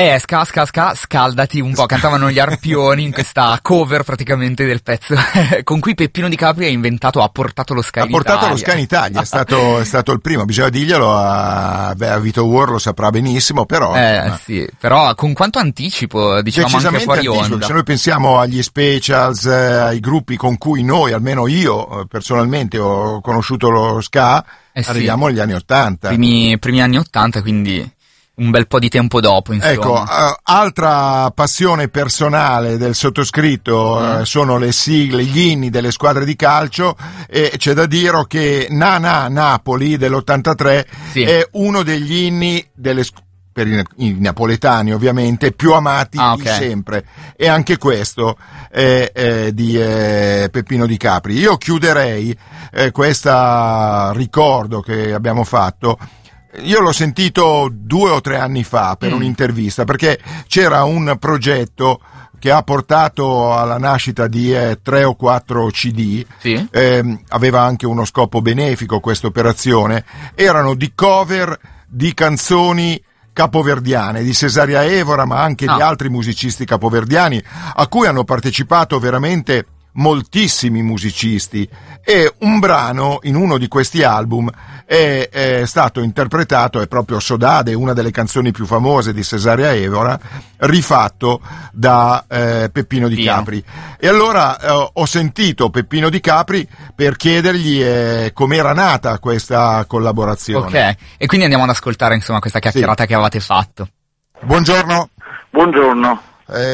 Scaldati un po', cantavano gli Arpioni in questa cover praticamente del pezzo con cui Peppino Di Capri ha portato lo ska in Italia. Ha portato lo ska in Italia, è stato il primo, bisogna dirglielo, a Vito War lo saprà benissimo, però... Sì, però con quanto anticipo, diciamo anche fuori onda. Se noi pensiamo agli Specials, ai gruppi con cui noi, almeno io personalmente, ho conosciuto lo ska, arriviamo agli anni *80. Primi anni '80, quindi... un bel po' di tempo dopo, insomma. Ecco, altra passione personale del sottoscritto sono le sigle, gli inni delle squadre di calcio, e c'è da dire che Napoli dell'83 è uno degli inni per i napoletani ovviamente più amati di sempre, e anche questo è di Peppino Di Capri. Io chiuderei questo ricordo che abbiamo fatto. Io l'ho sentito 2 o 3 anni fa per un'intervista, perché c'era un progetto che ha portato alla nascita di 3 o 4 CD, aveva anche uno scopo benefico questa operazione, erano di cover di canzoni capoverdiane, di Cesaria Evora, ma anche di altri musicisti capoverdiani, a cui hanno partecipato veramente moltissimi musicisti, e un brano in uno di questi album è stato interpretato, è proprio Sodade, una delle canzoni più famose di Cesaria Evora, rifatto da Peppino Di Capri. E allora ho sentito Peppino Di Capri per chiedergli com'era nata questa collaborazione. Ok, e quindi andiamo ad ascoltare insomma questa chiacchierata che avevate fatto. Buongiorno. Buongiorno.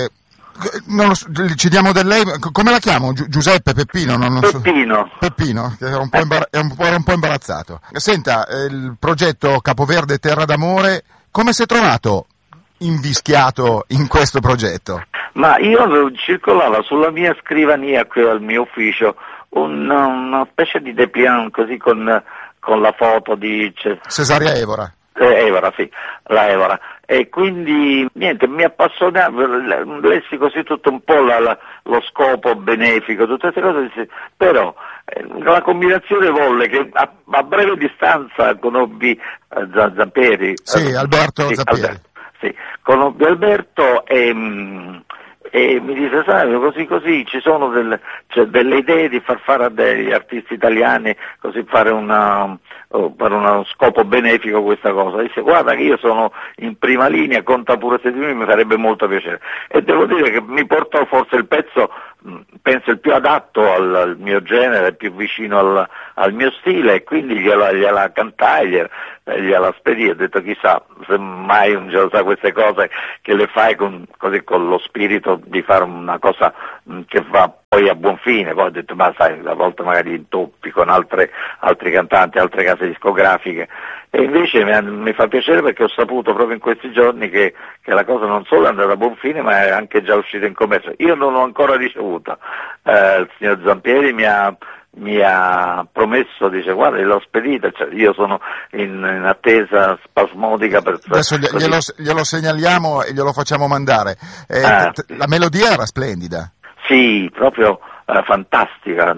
Ci diamo del lei, come la chiamo? Giuseppe, Peppino? Peppino. Peppino, che era un po' imbarazzato. Senta, il progetto Capoverde Terra d'Amore, come si è trovato invischiato in questo progetto? Ma io circolava sulla mia scrivania qui al mio ufficio una specie di dépliant così con la foto di Cesaria Evora. Evora, sì, la Evora. E quindi niente, mi appassionava, lessi così tutto un po' lo scopo benefico, tutte queste cose, però la combinazione volle che a breve distanza conobbi Zampieri. Sì, Alberto Zampieri. Conobbi Alberto e mi disse, sai, così ci sono delle idee di far fare a degli artisti italiani, così fare per uno scopo benefico questa cosa. Disse, guarda che io sono in prima linea, conta pure se di me, mi farebbe molto piacere. E devo dire che mi portò forse il pezzo, penso il più adatto al mio genere, più vicino al mio stile, e quindi gliela cantai, gliela spedì. Ho detto, chissà, se mai un giorno sa queste cose che le fai con lo spirito di fare una cosa che va poi a buon fine. Poi ho detto, ma sai, a volte magari intoppi con altri cantanti, altre case discografiche, e invece mi fa piacere perché ho saputo proprio in questi giorni che la cosa non solo è andata a buon fine, ma è anche già uscita in commercio. Io non l'ho ancora ricevuta, il signor Zampieri mi ha promesso, dice, guarda, l'ho spedita, cioè, io sono in attesa spasmodica per... Adesso glielo segnaliamo e glielo facciamo mandare. La melodia era splendida. Sì, proprio fantastica,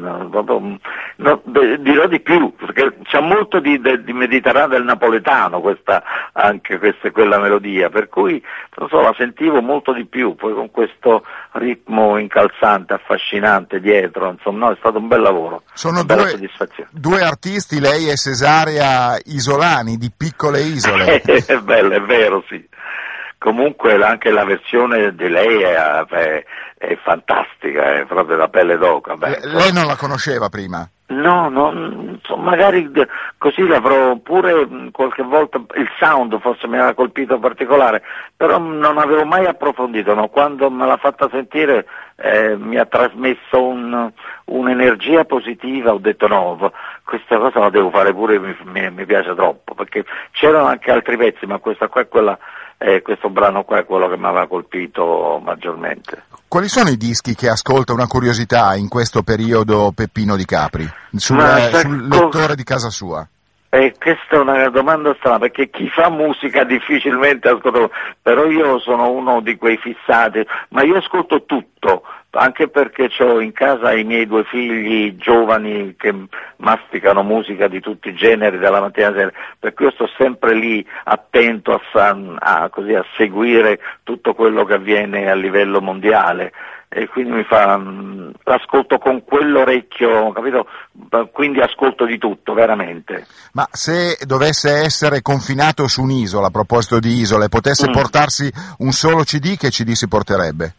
dirò di più, perché c'è molto di mediterraneo del napoletano quella melodia, per cui non so, la sentivo molto di più, poi con questo ritmo incalzante, affascinante dietro, insomma, no, è stato un bel lavoro. Sono bella soddisfazione. Due artisti, lei e Cesaria, isolani, di piccole isole. È bello, è vero, sì. Comunque anche la versione di lei è fantastica, è proprio da pelle d'oca. Lei non la conosceva prima? No, magari così l'avrò pure qualche volta, il sound forse mi aveva colpito in particolare, però non avevo mai approfondito, no? Quando me l'ha fatta sentire mi ha trasmesso un'energia positiva, ho detto no, questa cosa la devo fare pure, mi piace troppo, perché c'erano anche altri pezzi, ma questa qua è quella... questo brano qua è quello che mi aveva colpito maggiormente. Quali sono i dischi che ascolta, una curiosità, in questo periodo Peppino Di Capri, sul lettore di casa sua? Questa è una domanda strana, perché chi fa musica difficilmente ascolta, però io sono uno di quei fissati, ma io ascolto tutto, anche perché ho in casa i miei 2 figli giovani che masticano musica di tutti i generi dalla mattina alla sera, per cui io sto sempre lì attento a seguire tutto quello che avviene a livello mondiale. E quindi l'ascolto con quell'orecchio, capito? Quindi ascolto di tutto, veramente. Ma se dovesse essere confinato su un'isola, a proposito di isole, potesse portarsi un solo CD, che CD si porterebbe?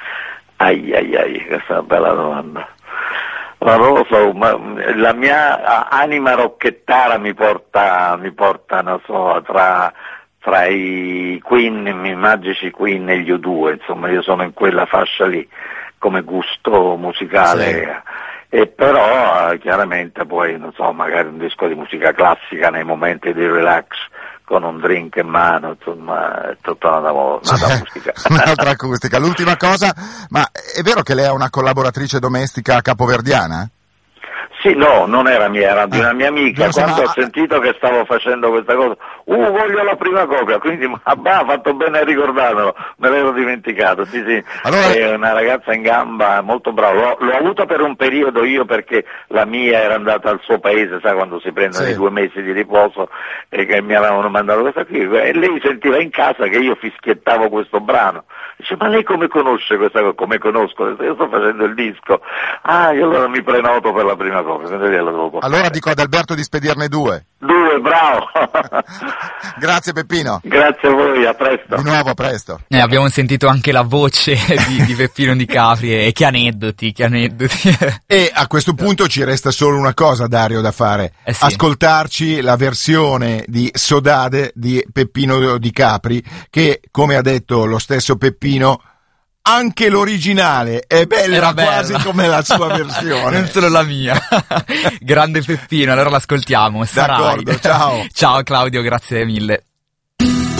Questa è una bella domanda. Ma non lo so, ma la mia anima rocchettara mi porta, non so, tra i Queen, i magici Queen e gli U2, insomma io sono in quella fascia lì come gusto musicale, sì. E però chiaramente poi, non so, magari un disco di musica classica nei momenti di relax con un drink in mano, insomma è tutta un'altra musica. Un'altra acustica. L'ultima cosa, ma è vero che lei è una collaboratrice domestica capoverdiana? Sì, no, non era mia, era di una mia amica. Quando ho sentito che stavo facendo questa cosa, voglio la prima copia, quindi ha fatto bene a ricordarmelo, me l'ero dimenticato, sì. Allora... È una ragazza in gamba, molto brava, l'ho avuta per un periodo io, perché la mia era andata al suo paese, sai, quando si prendono i 2 mesi di riposo, e che mi avevano mandato questa qui, e lei sentiva in casa che io fischiettavo questo brano. Dice, ma lei come conosce questa cosa? Come conosco? Io sto facendo il disco. Io allora mi prenoto per la prima cosa. Allora dico ad Alberto di spedirne 2. 2, bravo. Grazie Peppino. Grazie a voi, a presto. Di nuovo, a presto. Abbiamo sentito anche la voce di Peppino Di Capri, e che aneddoti. E a questo punto ci resta solo una cosa, Dario, da fare. Sì. Ascoltarci la versione di Sodade di Peppino Di Capri, che, come ha detto lo stesso Peppino, anche l'originale è bella, quasi come la sua versione. Non solo la mia. Grande Peppino, allora l'ascoltiamo. D'accordo, ciao. Ciao Claudio, grazie mille.